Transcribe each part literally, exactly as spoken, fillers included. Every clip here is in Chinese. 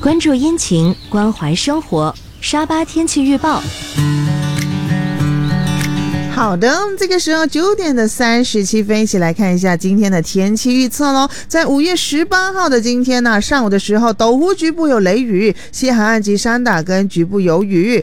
关注阴晴，关怀生活。沙巴天气预报。 好的，这个时候九点的三十七分，一起来看一下今天的天气预测咯。在五月十八号的今天呢、啊，上午的时候，斗湖局部有雷雨，西海岸及山打根局部有雨。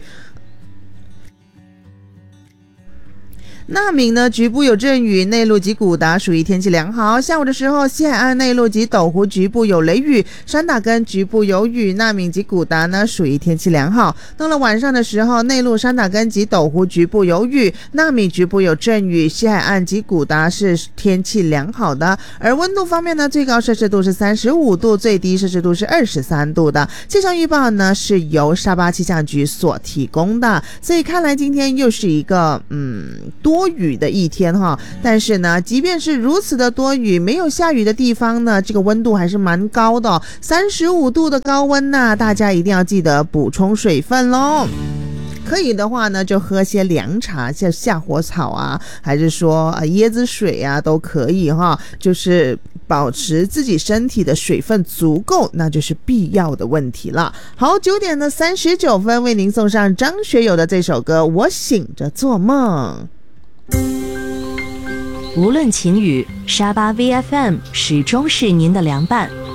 那明呢，局部有阵雨，内陆及古达属于天气良好。下午的时候，西海岸内陆及斗湖局部有雷雨，山打根局部有雨，那明及古达呢属于天气良好。到了晚上的时候，内陆山打根及斗湖局部有雨，那明局部有阵雨，西海岸及古达是天气良好的。而温度方面呢，最高摄氏度是三十五度，最低摄氏度是二十三度的。气象预报呢是由沙巴气象局所提供的，所以看来今天又是一个嗯多多雨的一天哈，但是呢，即便是如此的多雨，没有下雨的地方呢，这个温度还是蛮高的、哦，三十五度的高温呐、啊，大家一定要记得补充水分咯。可以的话呢，就喝些凉茶，像下火草啊，还是说呃椰子水啊，都可以哈。就是保持自己身体的水分足够，那就是必要的问题了。好，九点的三十九分，为您送上张学友的这首歌《我醒着做梦》。 无论晴雨，沙巴 V F M 始终是您的良伴。